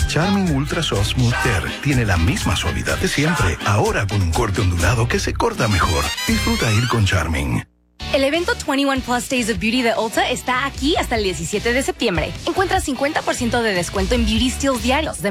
Charming Ultra Soft Smooth Tear tiene la misma suavidad de siempre, ahora con un corte ondulado que se corta mejor. Disfruta ir con Charming. El evento 21 Plus Days of Beauty de Ulta está aquí hasta el 17 de septiembre. Encuentra 50% de descuento en Beauty Steals diarios de